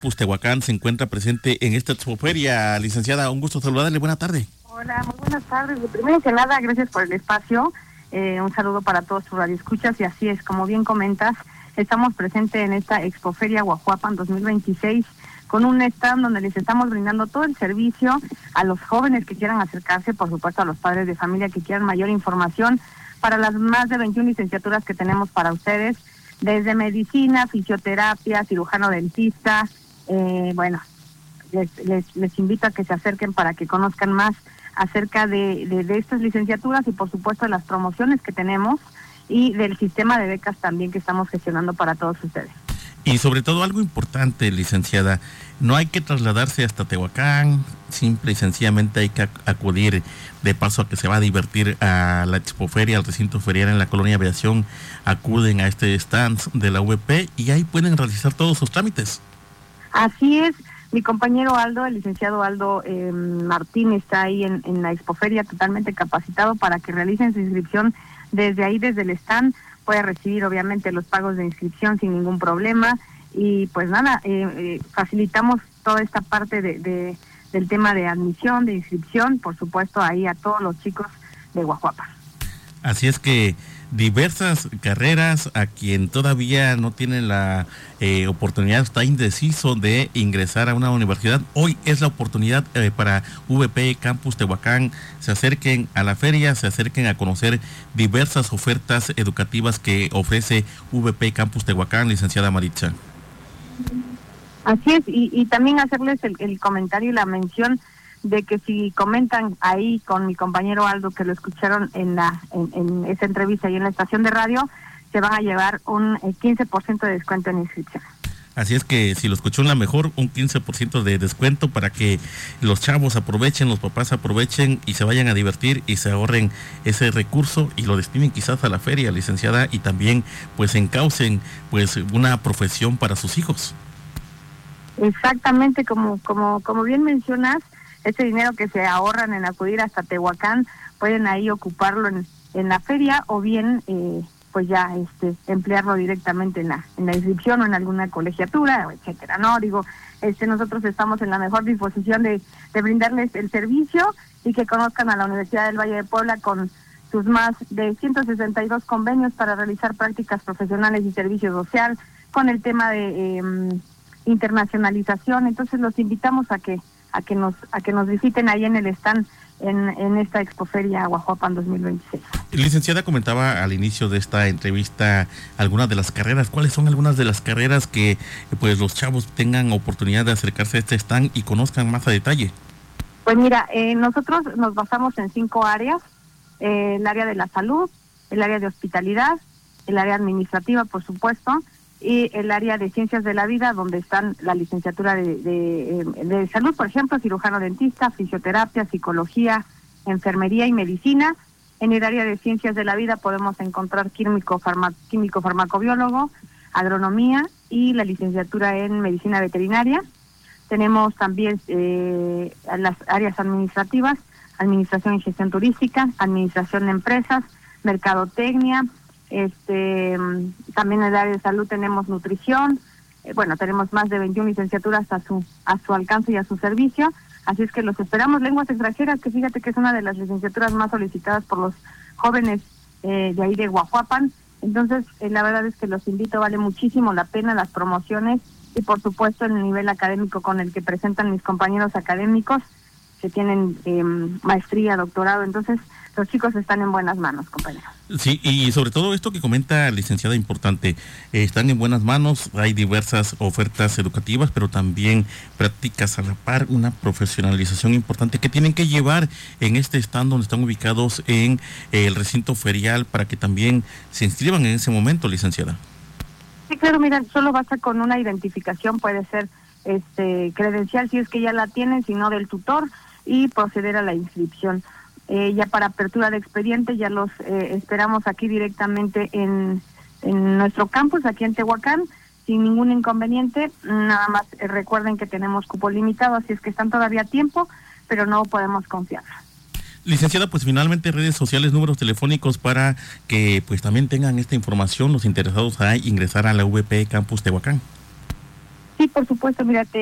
Tehuacán se encuentra presente en esta expoferia. Licenciada, un gusto saludarle, buena tarde. Hola, muy buenas tardes. Primero que nada, gracias por el espacio. Un saludo para todos tus radioescuchas y así es, como bien comentas, estamos presentes en esta expoferia Guajuapan 2026 con un stand donde les estamos brindando todo el servicio a los jóvenes que quieran acercarse, por supuesto a los padres de familia que quieran mayor información para las más de 21 licenciaturas que tenemos para ustedes, desde medicina, fisioterapia, cirujano dentista. Bueno, les invito a que se acerquen para que conozcan más acerca de estas licenciaturas y por supuesto de las promociones que tenemos y del sistema de becas también que estamos gestionando para todos ustedes. Y sobre todo algo importante, licenciada, no hay que trasladarse hasta Tehuacán, simple y sencillamente hay que acudir de paso a que se va a divertir a la expoferia, al recinto ferial en la Colonia Aviación, acuden a este stand de la VP y ahí pueden realizar todos sus trámites. Así es, mi compañero Aldo, el licenciado Aldo Martín, está ahí en la expoferia totalmente capacitado para que realicen su inscripción desde ahí, desde el stand. Puede recibir obviamente los pagos de inscripción sin ningún problema y pues nada, facilitamos toda esta parte del tema de admisión, de inscripción, por supuesto ahí a todos los chicos de Guajuapan. Así es que diversas carreras, a quien todavía no tiene la oportunidad, está indeciso de ingresar a una universidad, hoy es la oportunidad para VP Campus Tehuacán, se acerquen a la feria, se acerquen a conocer diversas ofertas educativas que ofrece VP Campus Tehuacán, licenciada Maritza. Así es, y también hacerles el comentario y la mención de que si comentan ahí con mi compañero Aldo que lo escucharon en esa entrevista y en la estación de radio, se van a llevar un 15% de descuento en inscripción. Así es que si lo escuchó en la mejor, un 15% de descuento para que los chavos aprovechen, los papás aprovechen y se vayan a divertir y se ahorren ese recurso y lo destinen quizás a la feria, licenciada, y también pues encaucen pues una profesión para sus hijos. Exactamente, como bien mencionas, ese dinero que se ahorran en acudir hasta Tehuacán, pueden ahí ocuparlo en la feria o bien pues ya emplearlo directamente en la inscripción o en alguna colegiatura, etcétera, ¿no? Digo, nosotros estamos en la mejor disposición de brindarles el servicio y que conozcan a la Universidad del Valle de Puebla con sus más de 162 convenios para realizar prácticas profesionales y servicio social, con el tema de internacionalización. Entonces los invitamos a que nos visiten ahí en el stand en esta expoferia Guajuapan 2026. Licenciada, comentaba al inicio de esta entrevista algunas de las carreras. ¿Cuáles son algunas de las carreras que pues los chavos tengan oportunidad de acercarse a este stand y conozcan más a detalle? Pues mira, nosotros nos basamos en 5 áreas: el área de la salud, el área de hospitalidad, el área administrativa, por supuesto, y el área de ciencias de la vida, donde están la licenciatura de salud, por ejemplo, cirujano dentista, fisioterapia, psicología, enfermería y medicina. En el área de ciencias de la vida podemos encontrar químico farmacobiólogo, agronomía y la licenciatura en medicina veterinaria. Tenemos también las áreas administrativas: administración y gestión turística, administración de empresas, mercadotecnia. También en el área de salud tenemos nutrición. Tenemos más de 21 licenciaturas a su alcance y a su servicio, así es que los esperamos. Lenguas extranjeras, que fíjate que es una de las licenciaturas más solicitadas por los jóvenes de ahí de Guajuapan. Entonces la verdad es que los invito, vale muchísimo la pena las promociones y por supuesto el nivel académico con el que presentan mis compañeros académicos que tienen maestría, doctorado. Entonces los chicos están en buenas manos, compañeros. Sí, y sobre todo esto que comenta, licenciada, importante, están en buenas manos, hay diversas ofertas educativas, pero también prácticas a la par, una profesionalización importante que tienen que llevar en este stand donde están ubicados en el recinto ferial para que también se inscriban en ese momento, licenciada. Sí, claro, mira, solo basta con una identificación, puede ser credencial si es que ya la tienen, si no del tutor, y proceder a la inscripción. Ya para apertura de expediente ya los esperamos aquí directamente en nuestro campus, aquí en Tehuacán, sin ningún inconveniente. Nada más recuerden que tenemos cupo limitado, así es que están todavía a tiempo, pero no podemos confiar. Licenciada, pues finalmente redes sociales, números telefónicos para que pues también tengan esta información los interesados a ingresar a la VP Campus Tehuacán. Sí, por supuesto, mira,